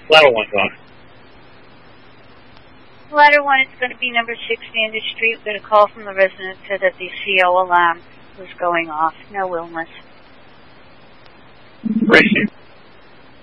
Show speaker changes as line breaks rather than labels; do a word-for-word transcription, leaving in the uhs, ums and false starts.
Ladder one's on.
Ladder one, it's going to be number six Standard Street. We got a call from the resident said that the C O alarm was going off. No illness.
Racing.